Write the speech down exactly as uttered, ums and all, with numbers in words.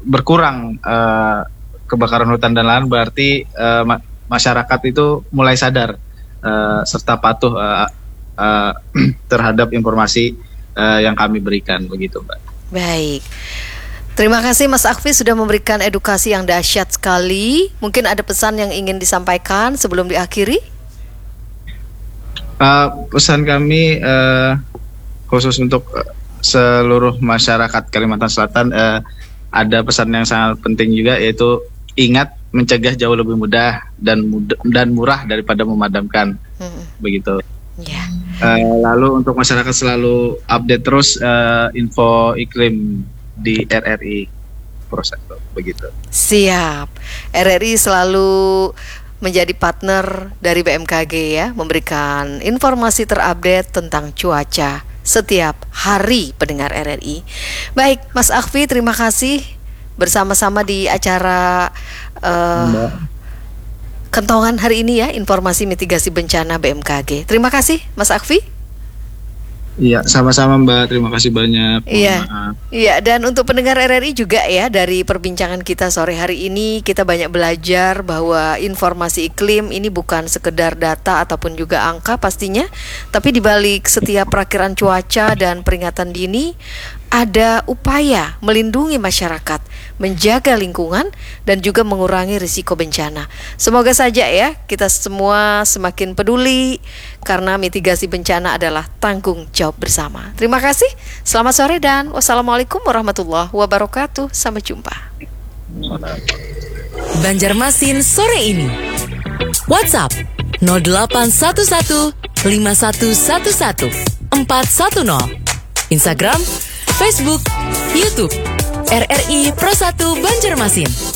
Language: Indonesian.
berkurang uh, kebakaran hutan dan lahan, berarti uh, ma- masyarakat itu mulai sadar uh, serta patuh uh, uh, terhadap informasi uh, yang kami berikan, begitu Mbak. Baik. Terima kasih Mas Akfi sudah memberikan edukasi yang dahsyat sekali. Mungkin ada pesan yang ingin disampaikan sebelum diakhiri? Uh, pesan kami uh, khusus untuk uh, seluruh masyarakat Kalimantan Selatan, uh, ada pesan yang sangat penting juga, yaitu ingat mencegah jauh lebih mudah dan mudah, dan murah daripada memadamkan, hmm. begitu. Yeah. Uh, lalu untuk masyarakat selalu update terus uh, info iklim di R R I Prosektor, begitu. Siap. R R I selalu menjadi partner dari B M K G ya, memberikan informasi terupdate tentang cuaca setiap hari pendengar R R I. Baik, Mas Akfi, terima kasih bersama-sama di acara uh, Kentongan hari ini ya, informasi mitigasi bencana B M K G. Terima kasih, Mas Akfi. Iya, sama-sama Mbak. Terima kasih banyak. Iya, iya. Dan untuk pendengar R R I juga ya, dari perbincangan kita sore hari ini kita banyak belajar bahwa informasi iklim ini bukan sekedar data ataupun juga angka pastinya, tapi di balik setiap perakiraan cuaca dan peringatan dini ada upaya melindungi masyarakat, menjaga lingkungan, dan juga mengurangi risiko bencana. Semoga saja ya kita semua semakin peduli, karena mitigasi bencana adalah tanggung jawab bersama. Terima kasih, selamat sore dan wassalamualaikum warahmatullahi wabarakatuh. Sampai jumpa. Banjarmasin sore ini. WhatsApp nol delapan satu satu lima satu satu satu empat satu nol. Instagram, Facebook, YouTube, R R I Pro satu Banjarmasin.